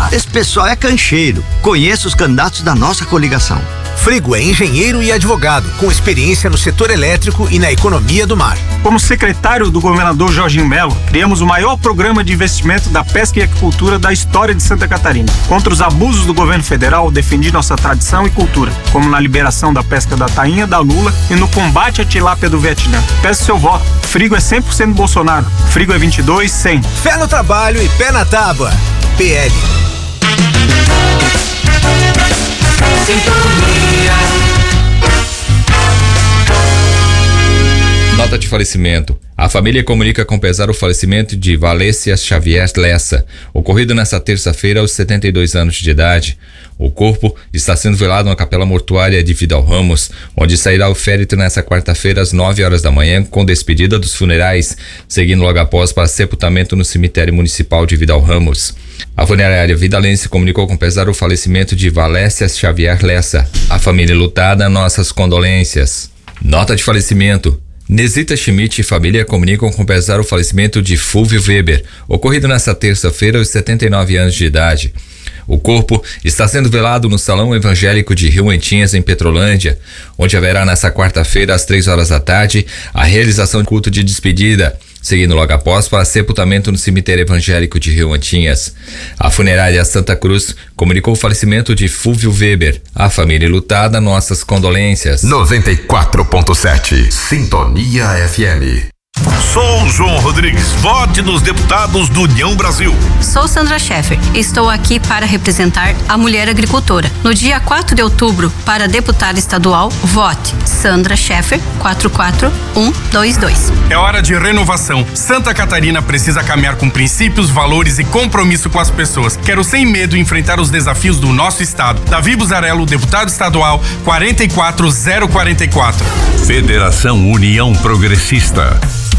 Esse pessoal é cancheiro. Conheço os candidatos da nossa coligação. Frigo é engenheiro e advogado, com experiência no setor elétrico e na economia do mar. Como secretário do governador Jorginho Melo, criamos o maior programa de investimento da pesca e aquicultura da história de Santa Catarina. Contra os abusos do governo federal, defendi nossa tradição e cultura, como na liberação da pesca da tainha, da lula e no combate à tilápia do Vietnã. Peço seu voto. Frigo é 100% Bolsonaro. Frigo é 22-100. Fé no trabalho e pé na tábua. PL. Nota de falecimento. A família comunica com pesar o falecimento de Valécia Xavier Lessa, ocorrido nesta terça-feira aos 72 anos de idade. O corpo está sendo velado na capela mortuária de Vidal Ramos, onde sairá o féretro nesta quarta-feira às 9 horas da manhã, com despedida dos funerais, seguindo logo após para sepultamento no cemitério municipal de Vidal Ramos. A funerária vidalense comunicou com pesar o falecimento de Valécia Xavier Lessa. A família lutada, nossas condolências. Nota de falecimento. Nesita Schmidt e família comunicam com pesar o falecimento de Fúvio Weber, ocorrido nesta terça-feira aos 79 anos de idade. O corpo está sendo velado no Salão Evangélico de Rio Antinhas, em Petrolândia, onde haverá nesta quarta-feira às 3 horas da tarde a realização de culto de despedida, seguindo logo após para sepultamento no cemitério evangélico de Rio Antinhas. A funerária Santa Cruz comunicou o falecimento de Fúvio Weber. A família lutada, nossas condolências. 94.7 Sintonia FM. Sou João Rodrigues, vote nos deputados do União Brasil. Sou Sandra Scheffer, estou aqui para representar a mulher agricultora. No dia 4 de outubro, para deputada estadual, vote Sandra Scheffer, 44122. É hora de renovação. Santa Catarina precisa caminhar com princípios, valores e compromisso com as pessoas. Quero sem medo enfrentar os desafios do nosso estado. Davi Buzarello, deputado estadual, 44044. Federação União Progressista.